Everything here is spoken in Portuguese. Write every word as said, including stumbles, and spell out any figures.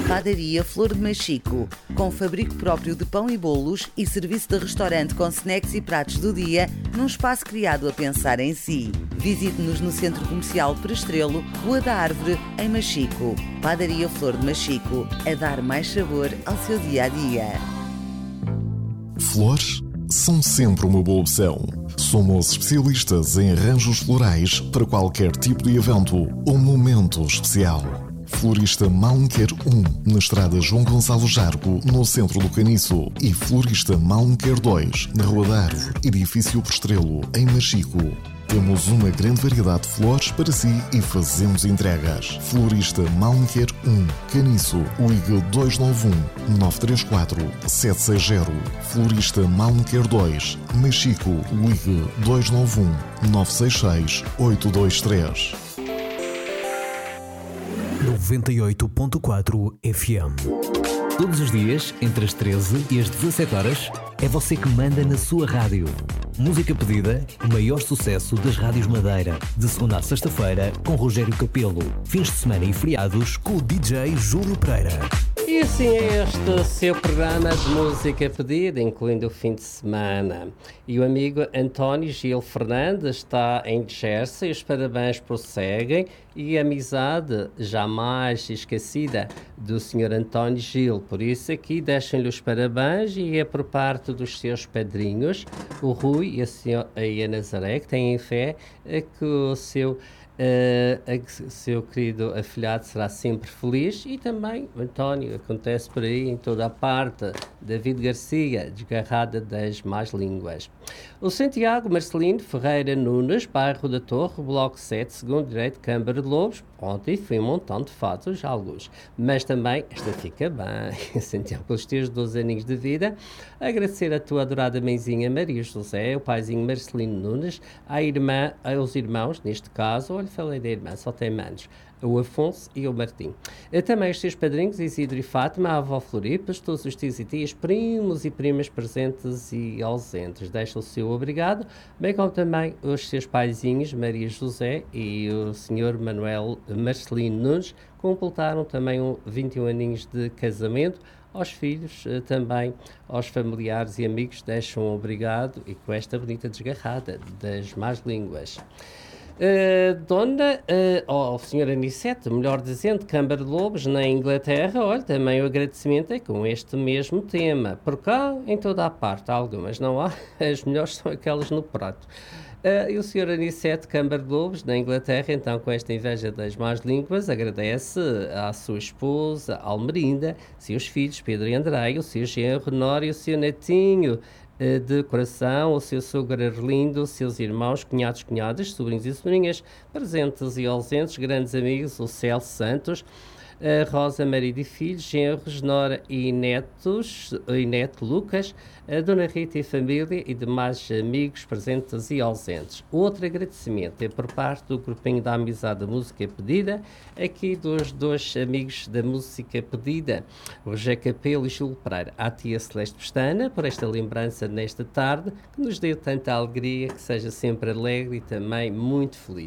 Padaria Flor de Machico, com fabrico próprio de pão e bolos e serviço de restaurante com snacks e pratos do dia, num espaço criado a pensar em si. Visite-nos no Centro Comercial Prestrelo, Rua da Árvore, em Machico. Padaria Flor de Machico, a dar mais sabor ao seu dia-a-dia. Flores são sempre uma boa opção. Somos especialistas em arranjos florais para qualquer tipo de evento ou momento especial. Florista Malmequer um, na estrada João Gonçalo Jargo, no centro do Caniço, e Florista Malmequer dois, na Rua da Árvore, edifício Prestrelo, em Machico. Temos uma grande variedade de flores para si e fazemos entregas. Florista Malmequer um, Caniço, ligue dois nove um, nove três quatro, sete seis zero. Florista Malmequer dois, Machico, ligue dois nove um, nove seis seis, oito dois três. noventa e oito ponto quatro F M. Todos os dias, entre as treze e as dezassete horas, é você que manda na sua rádio. Música pedida, o maior sucesso das rádios Madeira. De segunda a sexta-feira, com Rogério Capelo. Fins de semana e feriados, com o D J Júlio Pereira. E assim é este seu programa de música pedida, incluindo o fim de semana. E o amigo António Gil Fernandes está em Jersey, os parabéns prosseguem e a amizade jamais esquecida do senhor António Gil. Por isso aqui deixem-lhe os parabéns e é por parte dos seus padrinhos, o Rui e a, senhora, e a Nazaré, que têm fé que o seu... Uh, o seu querido afilhado será sempre feliz e também, António, acontece por aí em toda a parte. David Garcia, desgarrada das más línguas. O Santiago Marcelino Ferreira Nunes, bairro da Torre, bloco sete, segundo direito, Câmara de Lobos. Ontem foi um montão de fatos, alguns, mas também, esta fica bem, Santiago, pelos teus doze aninhos de vida, agradecer a tua adorada mãezinha Maria José, o paizinho Marcelino Nunes, a irmã, aos irmãos, neste caso, olha, falei da irmã, só tem manos, o Afonso e o Martim. Também os seus padrinhos, Isidro e Fátima, a avó Floripas, todos os tios e tias, primos e primas presentes e ausentes. Deixa o seu obrigado, bem como também os seus paizinhos, Maria José e o senhor Manuel Marcelino Nunes, completaram também um, vinte e um aninhos de casamento. Aos filhos, também aos familiares e amigos, deixam um obrigado e com esta bonita desgarrada das más línguas. Uh, dona, uh, oh, senhora Anicete, melhor dizendo, Câmara de Lobos, na Inglaterra, olha, também o agradecimento é com este mesmo tema. Por cá, em toda a parte, há algumas, não há? As melhores são aquelas no prato. Uh, e o senhor Anicete, Câmara de Lobos, na Inglaterra, então, com esta inveja das más línguas, agradece à sua esposa, Almerinda, seus filhos, Pedro e André, o seu genro, Nora e o seu netinho, de coração, o seu sogro Arlindo, seus irmãos, cunhados, cunhadas, sobrinhos e sobrinhas, presentes e ausentes, grandes amigos, o Celso Santos, a Rosa Maria de Filhos, genros, Nora e netos, e neto Lucas, a Dona Rita e família e demais amigos presentes e ausentes. Outro agradecimento é por parte do grupinho da Amizade da Música Pedida, aqui dos dois amigos da Música Pedida, Rogério Capelo e Gil Pereira, à tia Celeste Pestana, por esta lembrança nesta tarde, que nos deu tanta alegria, que seja sempre alegre e também muito feliz.